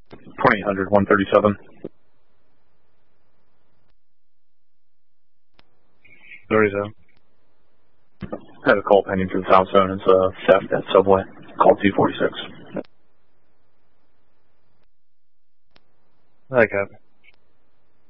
2800, 137. There is I had a call pending for the South Zone. It's a theft at Subway. Call 246. Okay.